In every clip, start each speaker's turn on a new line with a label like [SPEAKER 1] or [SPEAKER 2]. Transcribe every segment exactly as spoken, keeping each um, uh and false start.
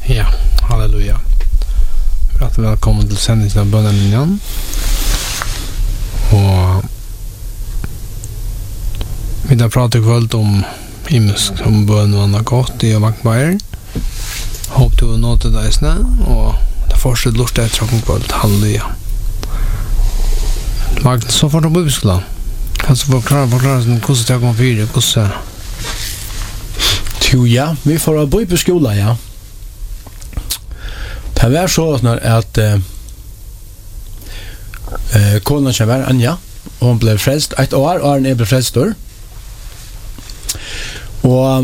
[SPEAKER 1] Ja, halleluja. Rätt välkommen till sändningen av bönelinjen. Och vi har pratat kvällt om himmelsk om bön och annat gott i Vankmeier. Hopp du har nått det snö och det fortsätter lust efter om kvällt. Halleluja. Magnus, så får du på bibelskolan. Kan du förklara förklara hur det kommer fyra, hur
[SPEAKER 2] Jo, ja, vi får bo på skola, ja. Det var så att eh, eh, konen som var Anja, og hon blev frälst ett år, och hon blev frälst då. Och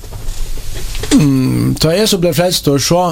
[SPEAKER 2] mm, då jag så blev frälst då, så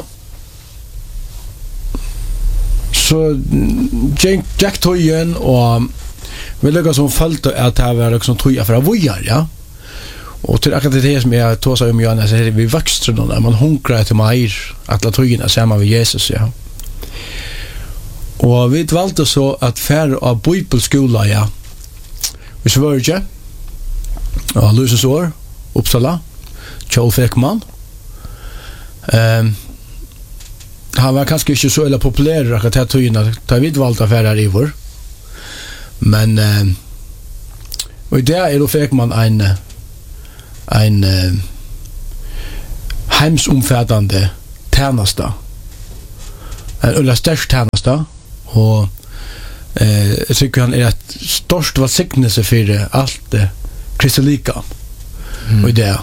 [SPEAKER 2] så Jack Toyen och vi lyckas som följt att det var liksom toja för att voja, ja. Och till akkurat det som jag tog sig om Johannes, så är vi växter då, när man hunkrar till mer att la tygna samman med Jesus, ja. Och vi valde så att färre av bibelskola, ja. Vi Sverige, och Lusens år, Uppsala, Kjell Fekman. Um, han var kanske inte så eller populär att ha tygna, ta vid valde färre i vår. Men uh, och där är då Fekman en en uh, heimsomfattande tjänsta. En ulla störst tjänsta, och eh, jag tycker han är ett störst välsignelse för allt det kristelika. Mm. Och det.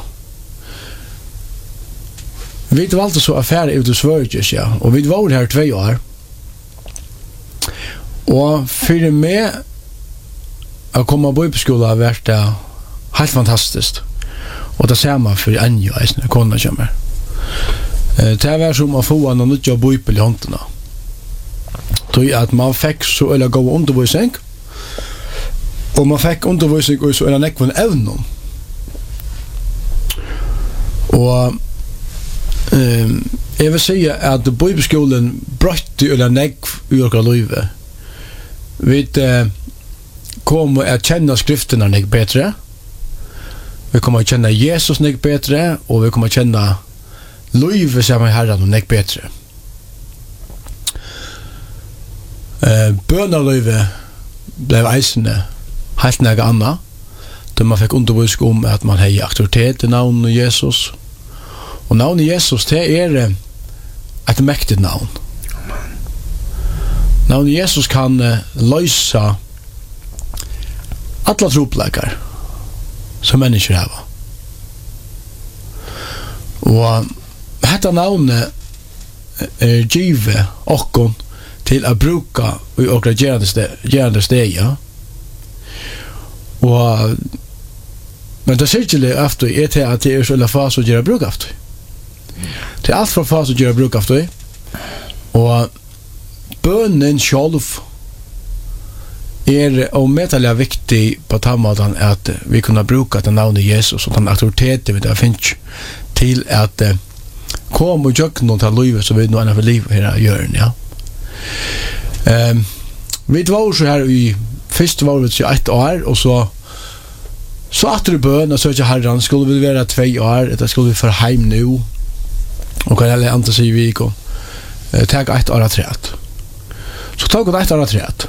[SPEAKER 2] Vi var alltid så affär ut i Sverige, ja. Och vi var här två år. Och för mig att komma på bibelskola har varit det helt fantastiskt. Och det ser man för Anja, när konen kommer. Det var som att få en nytt bibel i hånderna. Så att man fick så eller gå undervisning. Och man fick undervisning och så eller nekvan evnen. Och um, jag vill säga att bibelskolan bröt eller nekv i våra liv. Vi uh, kommer att känna skrifterna nek bättre. Vi kommer att känna Jesus nek bättre, och vi kommer att känna livet som är Herren och nek bättre. Eh, bönalivet blev eisende helt något annat, då man fick undervisning om att man har auktoritet i navnet Jesus. Och navnet Jesus, det är ett mäktigt navn. Navnet Jesus kan uh, lösa alla tropläkar som människor har. Og dette navnet er givet okkon til å bruka i okra gerande steg, ja. Og men det særlig efter er til at det er så fas å gjøre bruk av det. Det er alt for fas å gjøre bruk av det. Og bønnen selv er omedellig viktig på tammaten at vi kunne bruka den navnet Jesus og den autoriteten vi da finnes til at uh, komme og gjøre noe til livet som vi nå er for livet her i hjørnet, ja. Um, vi var så her i først var vi til ett år, og så så atter bøn og så ikke herren skulle vi være två år, etter skulle vi få hjem nå, og hva er det andre sier vi ikke, uh, takk ett år av treet. Så takk ett år av treet.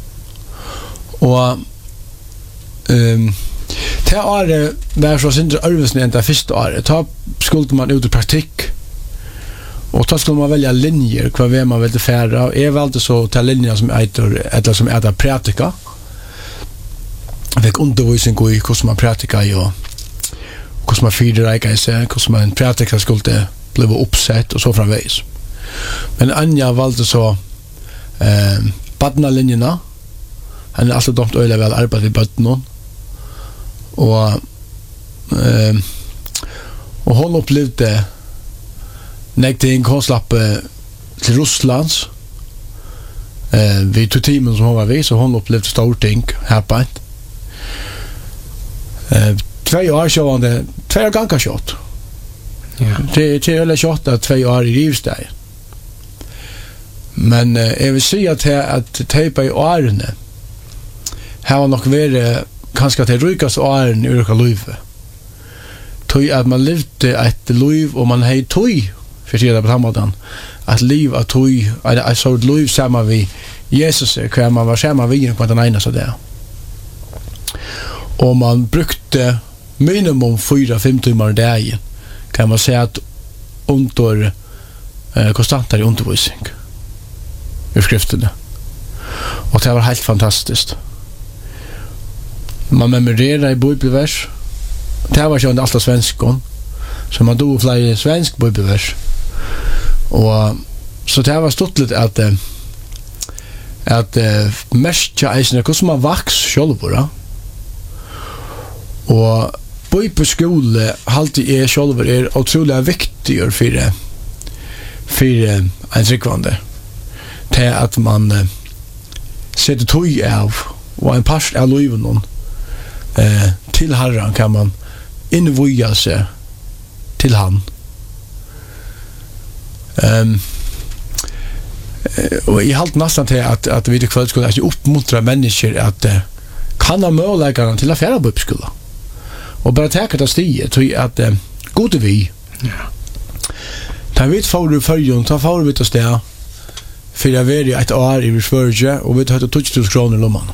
[SPEAKER 2] Og um, til året var så sindre ørvesen enn det første året. Da skulle man ut i praktikk, og da skulle man velge linjer hva vi man ville fære. Og jeg valgte så til linjer som eiter, eller som eiter pratika. Jeg fikk undervisning i hvordan man pratika i, og hvordan man fyrer reiker i seg, hvordan man pratika skulle bli oppsett, og så framveis. Men Anja valgte så eh, badna-linjerna. Han er alltid domt øyelig vel arbeid i bøtten. Og eh, og hon opplevde nekting, hon slapp eh, til Russlands eh, vi tog timen som hon var vid, så hon opplevde stor ting her på en. Eh, två år så det två år ganska kort. Ja. Det det är kort att två år i livssteg. Men eh, jag vill säga att att tejpa i årene har nog varit kanske att det rykas åren i olika liv. Tog att man levde ett liv och man hade tog för det på hammadan att liv att tog att så liv samma vi Jesus kan man vara samma vi på den ena så där. Och man brukte minimum fyra fem timmar dagen kan man säga att under eh, konstantare undervisning i skrifterna. Och det var helt fantastiskt. Man memorerar i bibelvers. Det var ju inte alltid svenskon. Så man tog flera svensk bibelvers. Och så det var stort lite att att mest jag är när som man vax själva. Och bibelskola alltid är själva är otroligt viktigt för det. För en tryggvande. Det att man sätter tog av och en part av livet någon eh, till Herren kan man invöja sig till han. Um, och i halt nästan till att att vi det kväll skulle att uppmuntra människor att uh, kan ha möjligheterna till att färra på uppskola. Och bara ta det stiget till att uh, gå till vi. Ja. Ta vet för du för ta för vi att stä för jag vet att år i Sverige och vi tar det touch tusen kronor lomman.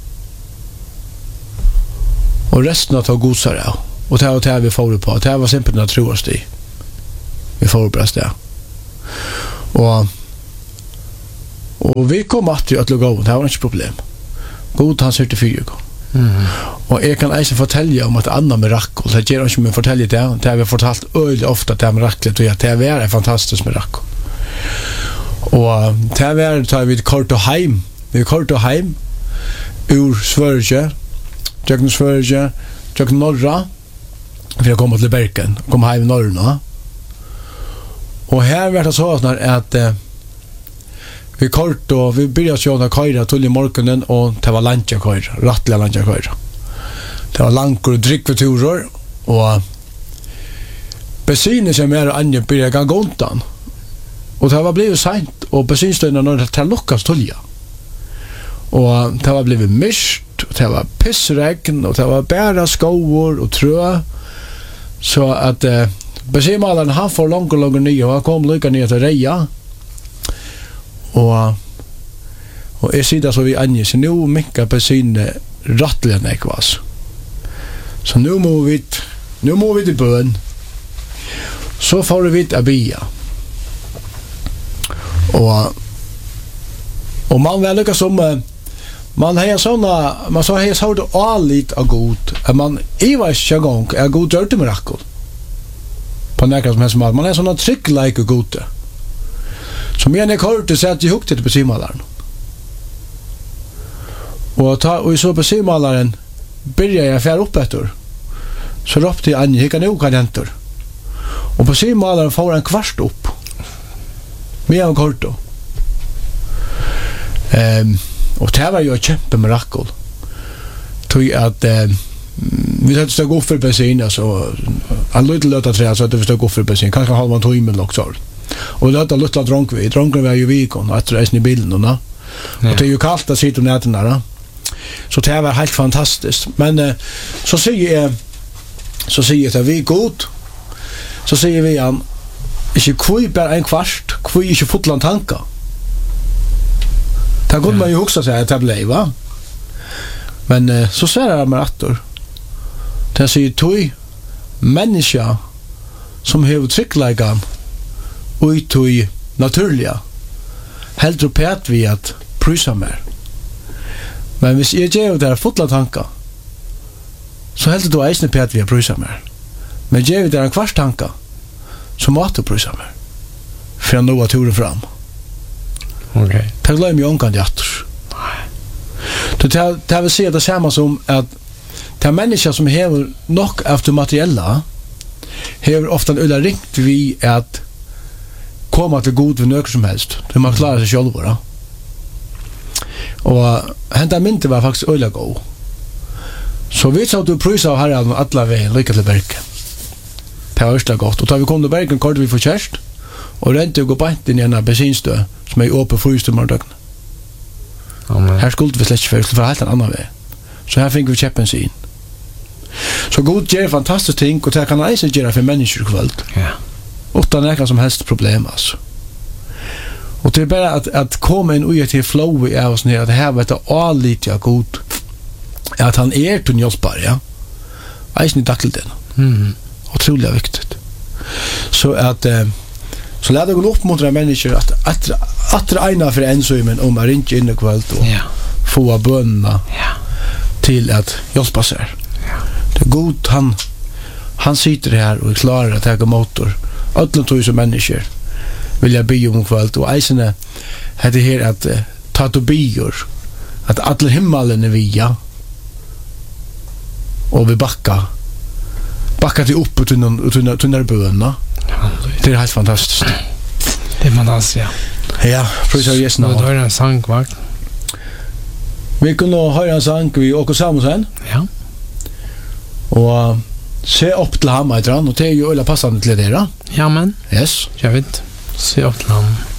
[SPEAKER 2] Och resten av tog godsare och det var vi får på. Det var simpelt naturligt i. Vi får bara stä. Och och vi kom att att lugga det var inte problem. God han certifierar. Mm. Och jag kan alltså fortälja om ett annat mirakel. Det ger oss med fortälja det. Det har vi fortalt öl ofta det miraklet och att det är ett fantastiskt mirakel. Och det här tar vi kort och heim. Vi kort och heim ur Sverige. Jökna Sverige. Jökna norra. Vi har kommit till Berken. Kom hem i norra. Och här var det så att uh, vi kort och vi började köra köra till i morgonen och det var lantja köra. Rattliga lantja köra. Det var lankor och drickveturer och bensin som är anja började gå gontan. Och det var blivit sent och bensinstöden när det lockas tulja. Och det var blivit mist, och det var pissregn och det var bära skor och trö. Så att eh, bensinmalaren han får långt och långt nya och han kom lycka ner till reja. Och och är sida så vi anje så nu mycket bensin rattliga nekvas. Så nu må vi nu må vi till bön. Så får vi att bia. Och och man väl lyckas som man har såna man så har så det allt är gott att man i varje gång är god gjort mirakel på något som helst man är såna trick like gott som jag när kort så att jag hukte det på simmalaren och ta och så på simmalaren börjar jag fär upp efter så ropte jag Anja kan nog kan enter och på simmalaren får en kvart upp med en kort då. Ehm och det var ju ett kämpe mirakel. Tog att eh, vi hade stå gå för bensin alltså en liten löta trä så att det stod gå för bensin kanske halva en timme också. Och löta lite dronk vi dronken var ju vikon att resa i bilen och na. Och det är ju kallt att sitta näten där. Så det var helt fantastiskt. Men eh, så säger jag så säger jag att vi god. Så säger vi han ikke kvui bare en kvart, kvui ikke fotland tanka. Da kunne man jo huske seg at det ble, va? Men uh, så ser jeg med atter. Det sier tog mennesker som har tryggleikan og tog naturliga helt oppet vi at prysa mer. Men hvis jeg gjør det her fotland tanka, så helt du eisne pet vi at prysa mer. Men gjør vi det en kvart tanka, så måtte prysa mer. For jeg nå at turen fram.
[SPEAKER 1] Okay.
[SPEAKER 2] Det glömmer mig omkant jatter. Det det vill säga det samma som att de människor som har nog efter materiella har ofta en ölla rikt vi att komma till god vid något som helst. Det man klarar sig själv bara. Och hända mynte var faktiskt ölla gå. Så vi sa att du pröjsa här alla alla vägen lika till Bergen. Det var östa gott. Och tar vi kom till Bergen kort vi får kärst och rent och gå på in i en bensinstö som är uppe för just morgon. Amen. Här skulle vi släcka för för helt en annan väg. Så här fick vi köpa bensin. Så god ger fantastiskt ting och det kan alltså göra för människor kvällt.
[SPEAKER 1] Ja.
[SPEAKER 2] utan några som helst problem alltså. Och det är bara att att komma in och ge till flow i oss ner att det här vet jag all lite jag god. Att han är till hjälpar, ja. Är inte tacklat den.
[SPEAKER 1] Mm.
[SPEAKER 2] Otroligt viktigt. Så att eh, så lär det gå upp mot människor att att att ena för en så men om man inte in i kväll då.
[SPEAKER 1] Ja.
[SPEAKER 2] Få bönna.
[SPEAKER 1] Ja.
[SPEAKER 2] Till att hjälpa sig.
[SPEAKER 1] Ja.
[SPEAKER 2] Det är god han han sitter här och är klar att ta motor. Alla tusen människor vill jag be om kväll och eisene hade här att uh, ta to bior att alla himmelen är via och vi backa backa till upp till någon till till böna. Det är helt fantastiskt.
[SPEAKER 1] Det är fantastiskt, ja.
[SPEAKER 2] Ja, prisa Jesus
[SPEAKER 1] namn.
[SPEAKER 2] namn.
[SPEAKER 1] Det är en sångvakt.
[SPEAKER 2] Vi kan nå höra en sång vi åker sammen sen.
[SPEAKER 1] Ja.
[SPEAKER 2] Och uh, se upp till ham, heter han, och det är ju alla passande till det där.
[SPEAKER 1] Ja, men.
[SPEAKER 2] Yes.
[SPEAKER 1] Jag vet. Se upp till ham.